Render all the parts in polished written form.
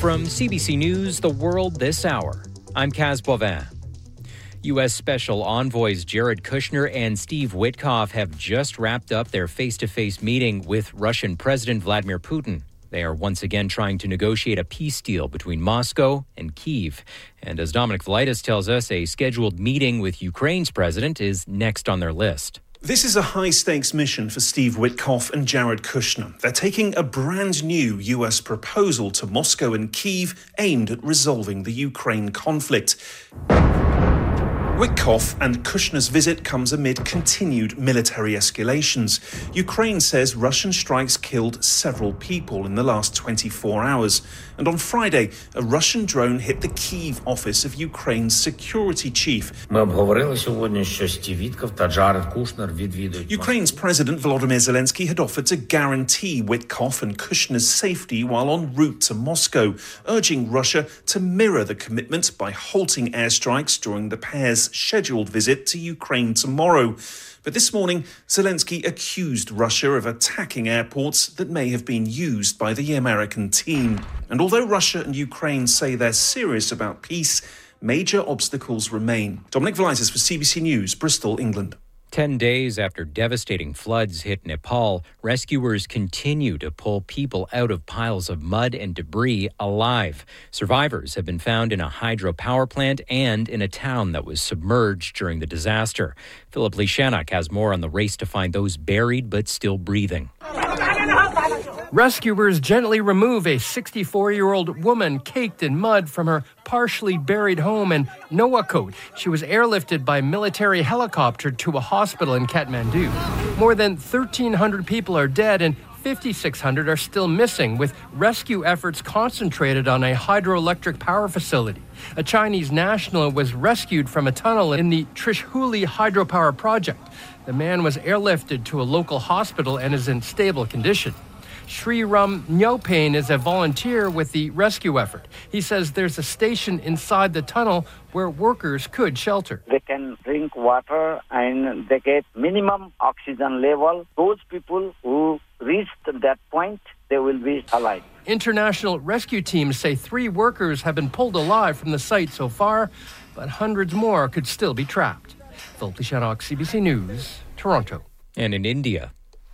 From CBC News, The World This Hour, I'm Kaz Bovin. U.S. Special Envoys Jared Kushner and Steve Witkoff have just wrapped up their face-to-face meeting with Russian President Vladimir Putin. They are once again trying to negotiate a peace deal between Moscow and Kyiv. And as Dominic Velitis tells us, a scheduled meeting with Ukraine's president is next on their list. This is a high-stakes mission for Steve Witkoff and Jared Kushner. They're taking a brand new US proposal to Moscow and Kyiv aimed at resolving the Ukraine conflict. Witkoff and Kushner's visit comes amid continued military escalations. Ukraine says Russian strikes killed several people in the last 24 hours. And on Friday, a Russian drone hit the Kyiv office of Ukraine's security chief. Ukraine's President Volodymyr Zelensky had offered to guarantee Witkoff and Kushner's safety while en route to Moscow, urging Russia to mirror the commitment by halting airstrikes during the pair's scheduled visit to Ukraine tomorrow. But this morning, Zelensky accused Russia of attacking airports that may have been used by the American team. And although Russia and Ukraine say they're serious about peace, major obstacles remain. Dominic Velitis for CBC News, Bristol, England. 10 days after devastating floods hit Nepal, rescuers continue to pull people out of piles of mud and debris alive. Survivors have been found in a hydropower plant and in a town that was submerged during the disaster. Philip Lishanak has more on the race to find those buried but still breathing. Rescuers gently remove a 64-year-old woman caked in mud from her partially buried home in Nuwakot. She was airlifted by military helicopter to a hospital in Kathmandu. More than 1,300 people are dead and 5,600 are still missing, with rescue efforts concentrated on a hydroelectric power facility. A Chinese national was rescued from a tunnel in the Trishuli hydropower project. The man was airlifted to a local hospital and is in stable condition. Sri Ram Nyopain is a volunteer with the rescue effort. He says there's a station inside the tunnel where workers could shelter. They can drink water and they get minimum oxygen level. Those people who reach that point, they will be alive. International rescue teams say 3 workers have been pulled alive from the site so far, but hundreds more could still be trapped. Philip Lishanak, CBC News, Toronto. And in India,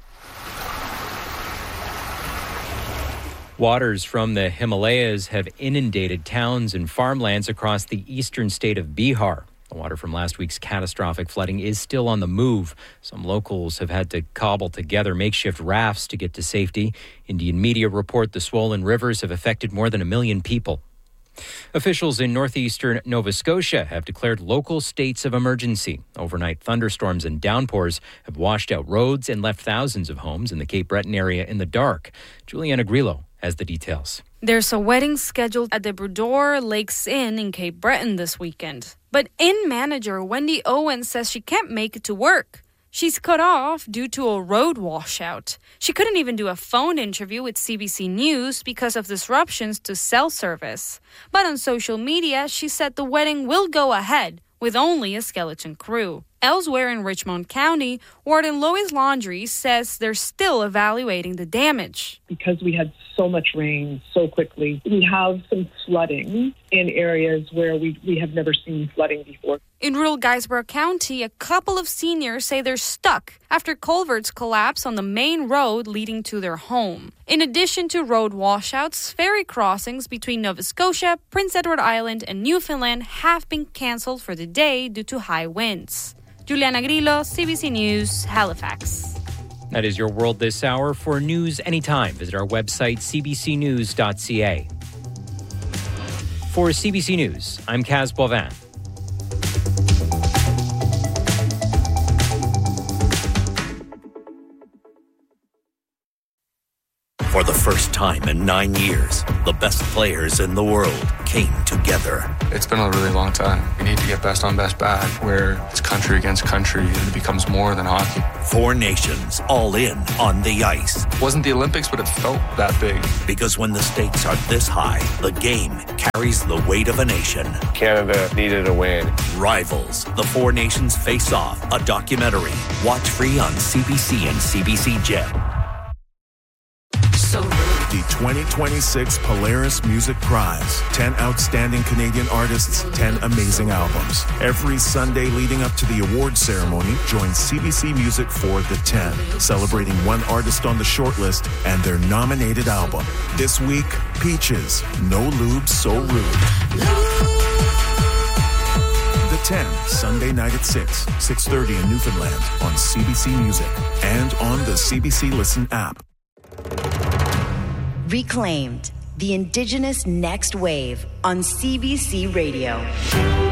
waters from the Himalayas have inundated towns and farmlands across the eastern state of Bihar. The water from last week's catastrophic flooding is still on the move. Some locals have had to cobble together makeshift rafts to get to safety. Indian media report the swollen rivers have affected more than 1 million people. Officials in northeastern Nova Scotia have declared local states of emergency. Overnight thunderstorms and downpours have washed out roads and left thousands of homes in the Cape Breton area in the dark. Juliana Grillo has the details. There's a wedding scheduled at the Bredor Lakes Inn in Cape Breton this weekend. But inn manager Wendy Owen says she can't make it to work. She's cut off due to a road washout. She couldn't even do a phone interview with CBC News because of disruptions to cell service. But on social media, she said the wedding will go ahead with only a skeleton crew. Elsewhere in Richmond County, Warden Lois Laundrie says they're still evaluating the damage. Because we had so much rain so quickly, we have some flooding in areas where we have never seen flooding before. In rural Guysborough County, a couple of seniors say they're stuck after culverts collapse on the main road leading to their home. In addition to road washouts, ferry crossings between Nova Scotia, Prince Edward Island, and Newfoundland have been cancelled for the day due to high winds. Juliana Grillo, CBC News, Halifax. That is your World This Hour. For news anytime, visit our website, cbcnews.ca. For CBC News, I'm Kaz Bovin. For the first time in 9 years, the best players in the world came together. It's been a really long time. We need to get best on best back, where it's country against country and it becomes more than hockey. 4 nations all in on the ice. It wasn't the Olympics, but it felt that big. Because when the stakes are this high, the game carries the weight of a nation. Canada needed a win. Rivals, the 4 nations face off, a documentary. Watch free on CBC and CBC Gem. So rude. the 2026 Polaris Music Prize. 10 outstanding Canadian artists, 10 amazing albums. Every Sunday leading up to the award ceremony, join CBC Music for the 10, celebrating one artist on the shortlist and their nominated album. This week, Peaches, No Lube So Rude. The 10, Sunday night at 6:30 in Newfoundland on CBC Music and on the CBC Listen app. Reclaimed, the Indigenous Next Wave on CBC Radio.